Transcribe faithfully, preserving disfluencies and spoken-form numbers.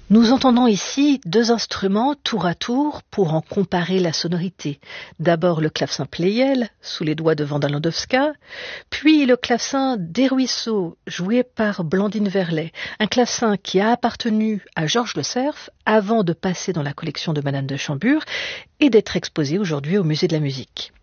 Nous entendons ici deux instruments tour à tour pour en comparer la sonorité. D'abord le clavecin Pleyel, sous les doigts de Wanda Landowska, puis le clavecin des Ruisseaux, joué par Blandine Verlet, un clavecin qui a appartenu à Georges Le Cerf avant de passer dans la collection de Madame de Chambure et d'être exposé aujourd'hui au Musée de la Musique.